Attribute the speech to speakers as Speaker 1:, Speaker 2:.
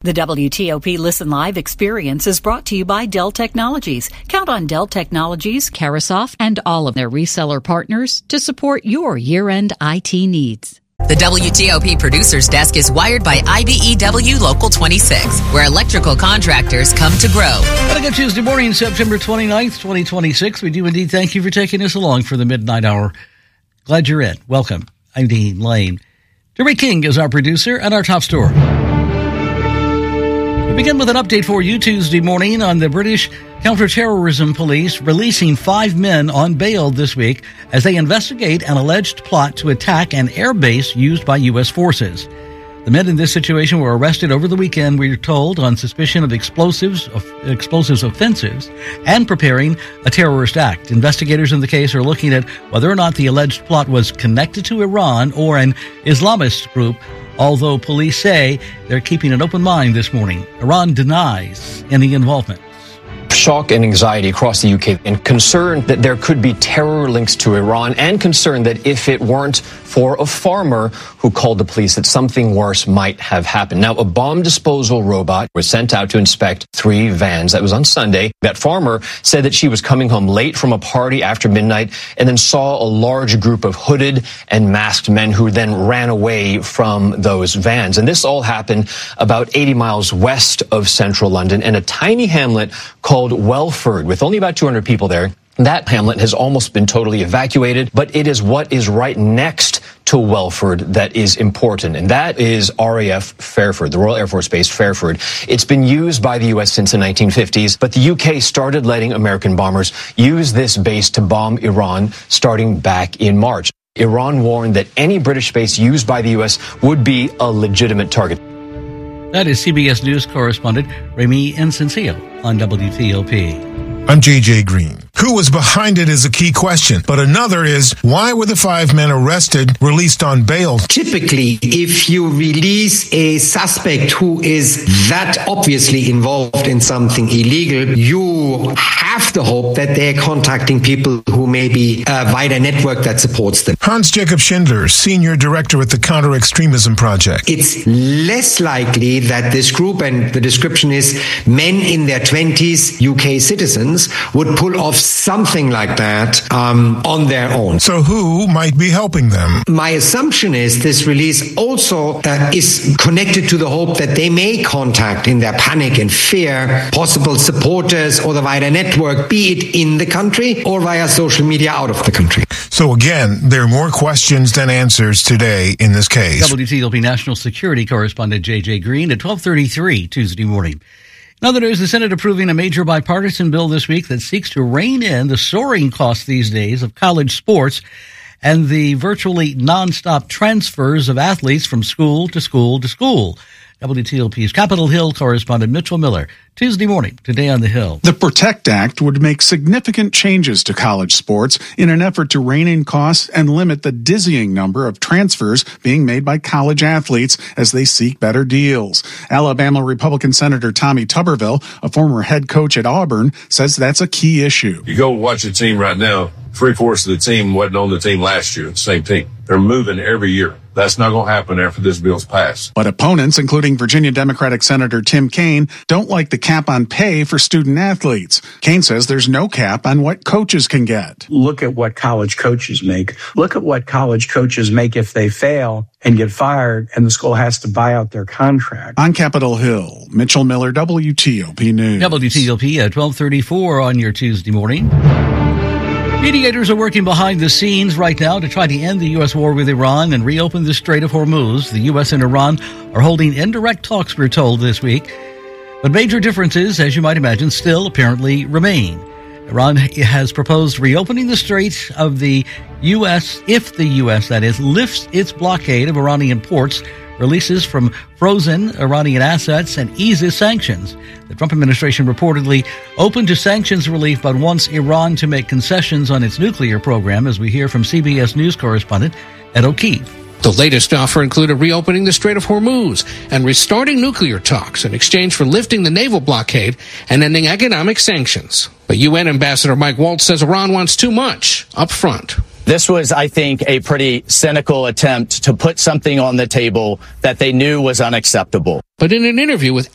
Speaker 1: The WTOP Listen Live experience is brought to you by Dell Technologies. Count on Dell Technologies, Carasoft, and all of their reseller partners to support your year-end IT needs.
Speaker 2: The WTOP Producers Desk is wired by IBEW Local 26, where electrical contractors come to grow.
Speaker 3: On a good Tuesday morning, September 29th, 2026. We do indeed thank you for taking us along for the midnight hour. Glad you're in. Welcome. I'm Dean Lane. Terry King is our producer and our top story. We begin with an update for you Tuesday morning on the British Counterterrorism Police releasing 5 men on bail this week as they investigate an alleged plot to attack an airbase used by U.S. forces. The men in this situation were arrested over the weekend, we are told, on suspicion of explosives offenses and preparing a terrorist act. Investigators in the case are looking at whether or not the alleged plot was connected to Iran or an Islamist group, although police say they're keeping an open mind this morning. Iran denies any involvement.
Speaker 4: Shock and anxiety across the UK and concern that there could be terror links to Iran, and concern that if it weren't for a farmer who called the police that something worse might have happened. Now, a bomb disposal robot was sent out to inspect 3 vans. That was on Sunday. That farmer said that she was coming home late from a party after midnight and then saw a large group of hooded and masked men who then ran away from those vans. And this all happened about 80 miles west of central London in a tiny hamlet called Welford, with only about 200 people there. That hamlet has almost been totally evacuated, but it is what is right next to Welford that is important, and that is RAF Fairford, the Royal Air Force Base Fairford. It's been used by the U.S. since the 1950s, but the UK started letting American bombers use this base to bomb Iran starting back in March. Iran warned that any British base used by the U.S. would be a legitimate target.
Speaker 3: That is CBS News correspondent Remy Incencio on WTOP.
Speaker 5: I'm J.J. Green. Who was behind it is a key question, but another is, why were the 5 men arrested released on bail?
Speaker 6: Typically, if you release a suspect who is that obviously involved in something illegal, you have the hope that they're contacting people who may be a wider network that supports them.
Speaker 5: Hans-Jacob Schindler, Senior Director at the Counter-Extremism Project.
Speaker 6: It's less likely that this group, and the description is men in their 20s, UK citizens, would pull off something like that on their own.
Speaker 5: So who might be helping them?
Speaker 6: My assumption is this release also is connected to the hope that they may contact, in their panic and fear, possible supporters or the wider network, be it in the country or via social media out of the country.
Speaker 5: So again, there are more questions than answers today in this case.
Speaker 3: WTOP National Security Correspondent J.J. Green at 12:33 Tuesday morning. In other news, the Senate approving a major bipartisan bill this week that seeks to rein in the soaring costs these days of college sports and the virtually nonstop transfers of athletes from school to school to school. WTOP's Capitol Hill correspondent Mitchell Miller, Tuesday morning, today on the Hill.
Speaker 7: The PROTECT Act would make significant changes to college sports in an effort to rein in costs and limit the dizzying number of transfers being made by college athletes as they seek better deals. Alabama Republican Senator Tommy Tuberville, a former head coach at Auburn, says that's a key issue.
Speaker 8: You go watch the team right now, 3/4 of the team wasn't on the team last year, the same team. They're moving every year. That's not going to happen after this bill's passed.
Speaker 7: But opponents, including Virginia Democratic Senator Tim Kaine, don't like the cap on pay for student athletes. Kaine says there's no cap on what coaches can get.
Speaker 9: Look at what college coaches make. Look at what college coaches make if they fail and get fired and the school has to buy out their contract.
Speaker 7: On Capitol Hill, Mitchell Miller, WTOP News.
Speaker 3: WTOP at 12:34 on your Tuesday morning. Mediators are working behind the scenes right now to try to end the U.S. war with Iran and reopen the Strait of Hormuz. The U.S. and Iran are holding indirect talks, we're told, this week. But major differences, as you might imagine, still apparently remain. Iran has proposed reopening the Strait of the U.S. if the U.S., that is, lifts its blockade of Iranian ports, releases from frozen Iranian assets, and eases sanctions. The Trump administration reportedly open to sanctions relief, but wants Iran to make concessions on its nuclear program, as we hear from CBS News correspondent Ed O'Keefe.
Speaker 10: The latest offer included reopening the Strait of Hormuz and restarting nuclear talks in exchange for lifting the naval blockade and ending economic sanctions. But UN Ambassador Mike Waltz says Iran wants too much up front.
Speaker 11: This was, I think, a pretty cynical attempt to put something on the table that they knew was unacceptable.
Speaker 10: But in an interview with